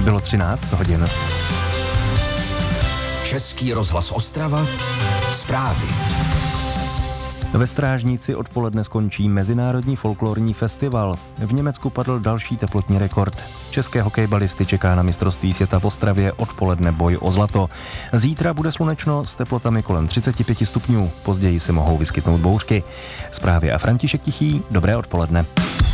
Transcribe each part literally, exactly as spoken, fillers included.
Bylo třináct hodin. Český rozhlas Ostrava, zprávy. Ve Strážnici odpoledne skončí Mezinárodní folklorní festival. V Německu padl další teplotní rekord. České hokejbalisty čeká na mistrovství světa v Ostravě odpoledne boj o zlato. Zítra bude slunečno s teplotami kolem třicet pět stupňů. Později se mohou vyskytnout bouřky. Zprávy a František Tichý, dobré odpoledne.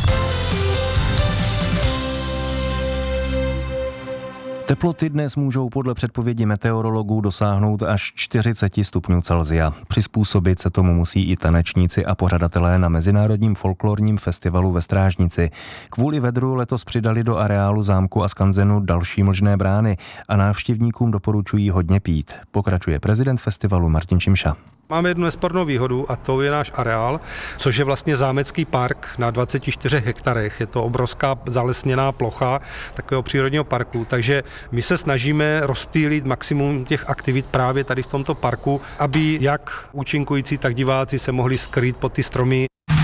Teploty dnes můžou podle předpovědi meteorologů dosáhnout až čtyřicet stupňů Celsia. Přizpůsobit se tomu musí i tanečníci a pořadatelé na Mezinárodním folklorním festivalu ve Strážnici. Kvůli vedru letos přidali do areálu zámku a skanzenu další mlžné brány a návštěvníkům doporučují hodně pít. Pokračuje prezident festivalu Martin Čimša. Máme jednu nespornou výhodu a to je náš areál, což je vlastně zámecký park na dvaceti čtyřech hektarech. Je to obrovská zalesněná plocha takového přírodního parku, takže my se snažíme rozptýlit maximum těch aktivit právě tady v tomto parku, aby jak účinkující, tak diváci se mohli skrýt pod ty stromy.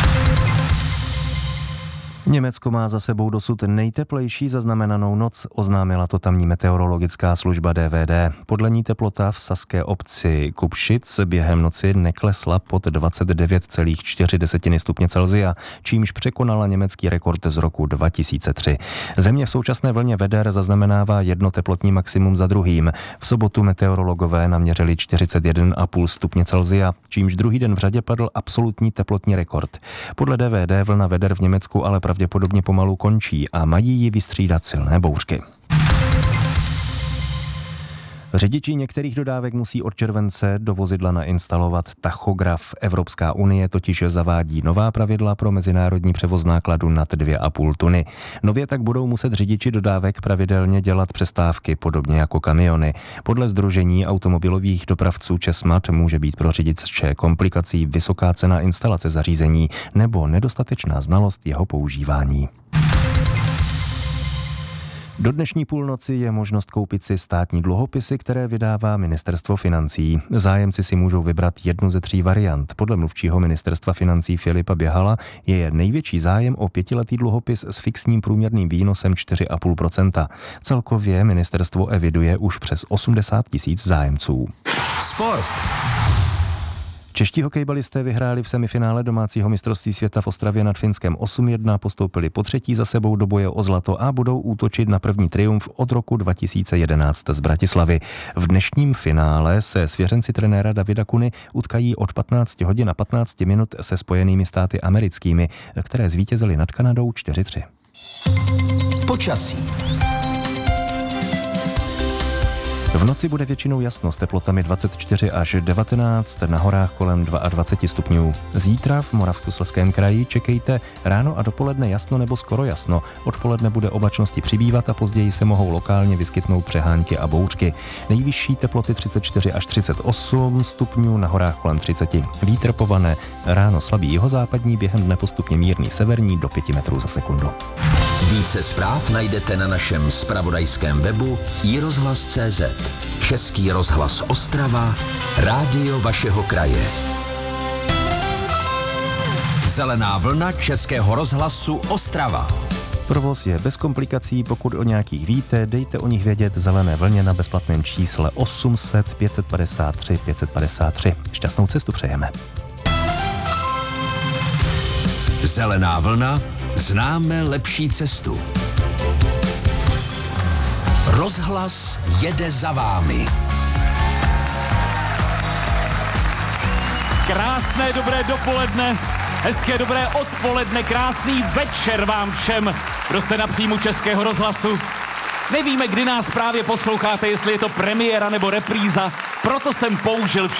Německo má za sebou dosud nejteplejší zaznamenanou noc, oznámila to tamní meteorologická služba D V D. Podle ní teplota v saské obci Kupšic během noci neklesla pod dvacet devět celá čtyři stupně Celsia, čímž překonala německý rekord z roku dva tisíce tři. Země v současné vlně veder zaznamenává jedno teplotní maximum za druhým. V sobotu meteorologové naměřili čtyřicet jedna celá pět stupně Celsia, čímž druhý den v řadě padl absolutní teplotní rekord. Podle D V D vlna veder v Německu ale pravděpodobně pomalu končí a mají ji vystřídat silné bouřky. Řidiči některých dodávek musí od července do vozidla nainstalovat tachograf. Evropská unie totiž zavádí nová pravidla pro mezinárodní převoz nákladu nad dvě a půl tuny. Nově tak budou muset řidiči dodávek pravidelně dělat přestávky, podobně jako kamiony. Podle Sdružení automobilových dopravců Česmat může být pro řidiče komplikací vysoká cena instalace zařízení nebo nedostatečná znalost jeho používání. Do dnešní půlnoci je možnost koupit si státní dluhopisy, které vydává Ministerstvo financí. Zájemci si můžou vybrat jednu ze tří variant. Podle mluvčího Ministerstva financí Filipa Běhala je největší zájem o pětiletý dluhopis s fixním průměrným výnosem čtyři celá pět procenta. Celkově ministerstvo eviduje už přes osmdesát tisíc zájemců. Sport. Čeští hokejbalisté vyhráli v semifinále domácího mistrovství světa v Ostravě nad Finskem osm jedna, postoupili po třetí za sebou do boje o zlato a budou útočit na první triumf od roku dva tisíce jedenáct z Bratislavy. V dnešním finále se svěřenci trenéra Davida Kuny utkají od patnáct hodin a patnáct minut se Spojenými státy americkými, které zvítězily nad Kanadou čtyři tři. Počasí. V noci bude většinou jasno s teplotami dvacet čtyři až devatenáct, na horách kolem dvacet dva stupňů. Zítra v Moravskoslezském kraji čekejte ráno a dopoledne jasno nebo skoro jasno. Odpoledne bude oblačnosti přibývat a později se mohou lokálně vyskytnout přehánky a bouřky. Nejvyšší teploty třicet čtyři až třicet osm stupňů, na horách kolem třicet. Vítr povane, ráno slabý jihozápadní, během dne postupně mírný severní do pěti metrů za sekundu. Více zpráv najdete na našem zpravodajském webu i rozhlas tečka cé zet. Český rozhlas Ostrava, rádio vašeho kraje. Zelená vlna Českého rozhlasu Ostrava. Provoz je bez komplikací, pokud o nějakých víte, dejte o nich vědět Zelené vlně na bezplatném čísle osm set pět padesát tři pět padesát tři. Šťastnou cestu přejeme. Zelená vlna, známe lepší cestu. Rozhlas jede za vámi. Krásné dobré dopoledne, hezké dobré odpoledne, krásný večer vám všem, kdo jste na příjmu Českého rozhlasu. Nevíme, kdy nás právě posloucháte, jestli je to premiéra nebo repríza, proto jsem použil